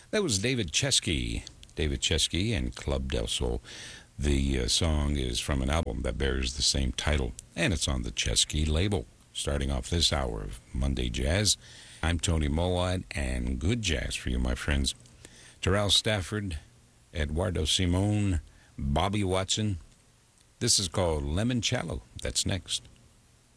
That was David Chesky. David Chesky and Club Del Sol. The song is from an album that bears the same title, and it's on the Chesky label. Starting off this hour of Monday Jazz, I'm Tony Moawad, and good jazz for you, my friends. Terrell Stafford, Eduardo Simon, Bobby Watson. This is called Limoncello. That's next.